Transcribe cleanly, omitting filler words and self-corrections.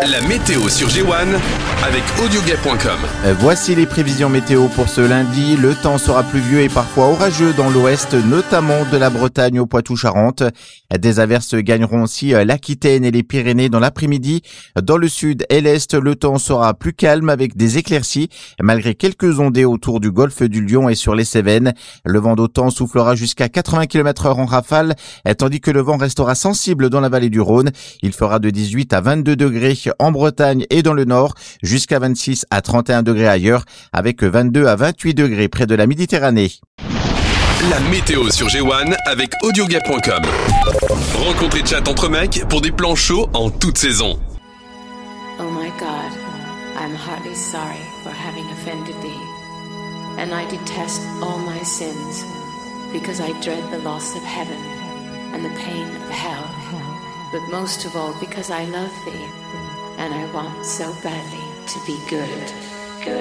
La météo sur G1 avec Audioguet.com. Voici les prévisions météo pour ce lundi. Le temps sera pluvieux et parfois orageux dans l'ouest, notamment de la Bretagne au Poitou-Charentes. Des averses gagneront aussi l'Aquitaine et les Pyrénées dans l'après-midi. Dans le sud et l'est, le temps sera plus calme avec des éclaircies, malgré quelques ondées autour du golfe du Lion et sur les Cévennes. Le vent d'OTAN soufflera jusqu'à 80 km/h en rafale, tandis que le vent restera sensible dans la vallée du Rhône. Il fera de 18 à 22 degrés en Bretagne et dans le nord, jusqu'à 26 à 31 degrés ailleurs, avec 22 à 28 degrés près de la Méditerranée. La météo sur G1 avec Audioguet.com. Rencontre et chat entre mecs pour des plans chauds en toute saison. Oh my God, I'm heartily sorry for having offended thee, and I detest all my sins, because I dread the loss of heaven and the pain of hell, but most of all because I love thee, and I want so badly to be good.